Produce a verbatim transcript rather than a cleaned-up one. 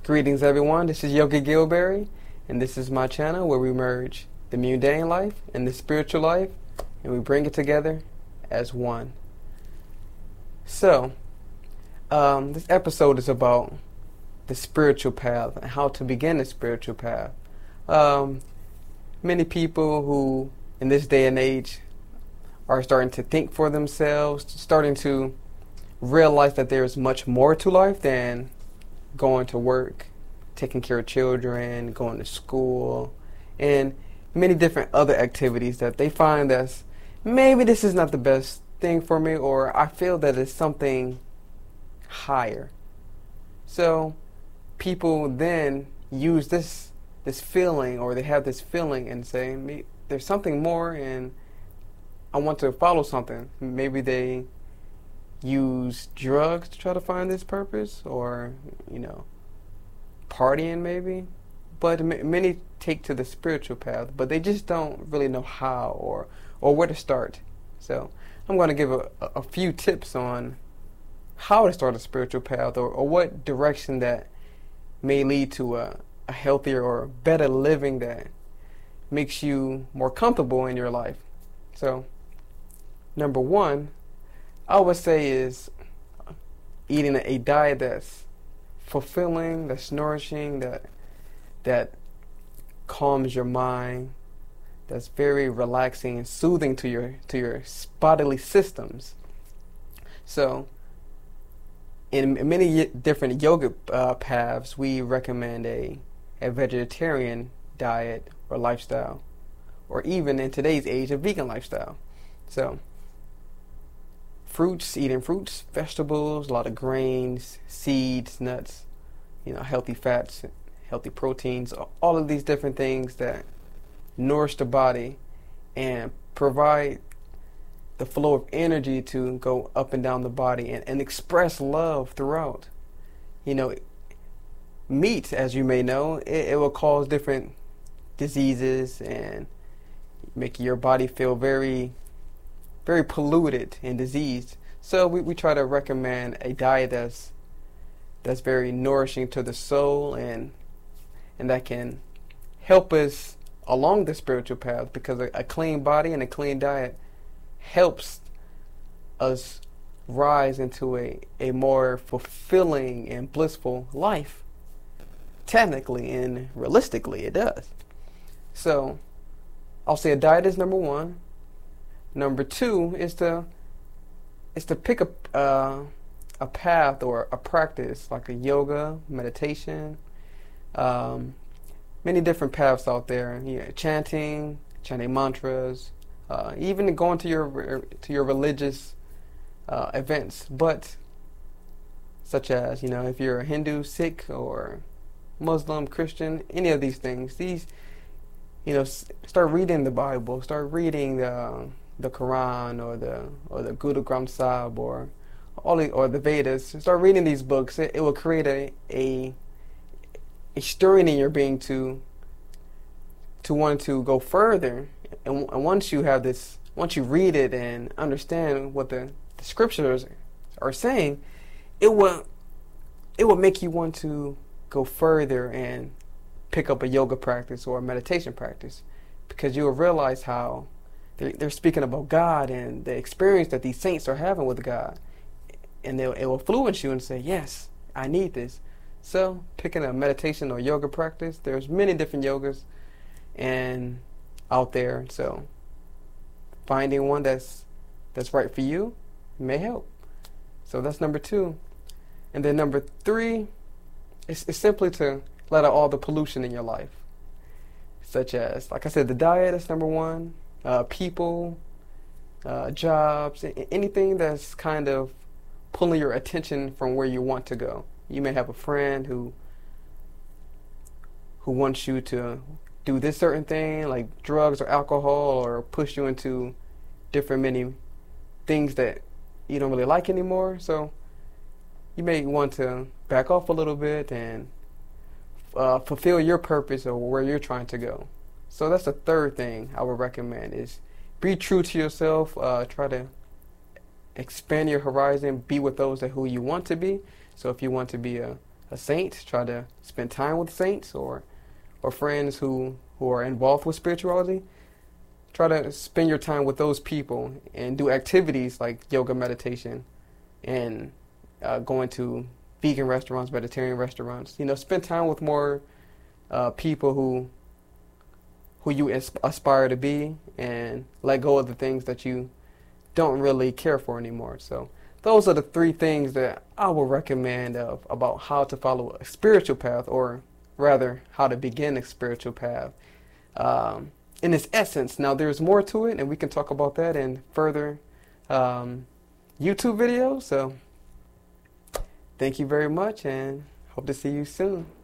Greetings everyone, this is Yogi Gilberry, and this is my channel where we merge the mundane life and the spiritual life, and we bring it together as one. So, um, this episode is about the spiritual path and how to begin the spiritual path. Um, many people who, in this day and age, are starting to think for themselves, starting to realize that there's much more to life than going to work, taking care of children, going to school, and many different other activities that they find that maybe this is not the best thing for me, or I feel that it's something higher. So people then use this this feeling, or they have this feeling and say, there's something more and I want to follow something. Maybe they use drugs to try to find this purpose, or, you know, partying maybe. But m- many take to the spiritual path, but they just don't really know how or, or where to start. So I'm going to give a, a few tips on how to start a spiritual path, or, or what direction that may lead to a, a healthier or better living that makes you more comfortable in your life. So number one, I would say, is eating a diet that's fulfilling, that's nourishing, that that calms your mind, that's very relaxing and soothing to your to your bodily systems. So, in many different yoga uh, paths, we recommend a a vegetarian diet or lifestyle, or even in today's age, a vegan lifestyle. So, fruits, eating fruits, vegetables, a lot of grains, seeds, nuts, you know, healthy fats, healthy proteins, all of these different things that nourish the body and provide the flow of energy to go up and down the body and, and express love throughout. You know, meat, as you may know, it, it will cause different diseases and make your body feel very very polluted and diseased. So we, we try to recommend a diet that's that's very nourishing to the soul, and and that can help us along the spiritual path, because a, a clean body and a clean diet helps us rise into a, a more fulfilling and blissful life. Technically and realistically, it does. So I'll say a diet is number one. Number two is to is to pick a uh, a path or a practice like a yoga, meditation, um, many different paths out there. You know, chanting, chanting mantras, uh, even going to your to your religious uh, events. But such as, you know, if you're a Hindu, Sikh, or Muslim, Christian, any of these things, these, you know, start reading the Bible, start reading the the Quran, or the or the Guru Granth Sahib, or all the, or the Vedas. Start reading these books. It, it will create a, a a stirring in your being to to want to go further. And, and once you have this, once you read it and understand what the, the scriptures are saying, it will it will make you want to go further and pick up a yoga practice or a meditation practice, because you will realize how they're speaking about God and the experience that these saints are having with God. And they'll, it will influence you and say, yes, I need this. So picking a meditation or yoga practice, there's many different yogas and out there. So finding one that's that's right for you may help. So that's number two. And then number three is, is simply to let out all the pollution in your life. Such as, like I said, the diet is number one. Uh, people, uh, jobs, anything that's kind of pulling your attention from where you want to go. You may have a friend who who wants you to do this certain thing, like drugs or alcohol, or push you into different many things that you don't really like anymore. So you may want to back off a little bit and uh, fulfill your purpose or where you're trying to go. So that's the third thing I would recommend, is be true to yourself. Uh, try to expand your horizon. Be with those that who you want to be. So if you want to be a, a saint, try to spend time with saints or or friends who, who are involved with spirituality. Try to spend your time with those people and do activities like yoga, meditation, and uh, going to vegan restaurants, vegetarian restaurants. You know, spend time with more uh, people who who you aspire to be, and let go of the things that you don't really care for anymore. So those are the three things that I will recommend of about how to follow a spiritual path, or rather, how to begin a spiritual path. Um, in its essence, now there's more to it, and we can talk about that in further um, YouTube videos. So thank you very much, and hope to see you soon.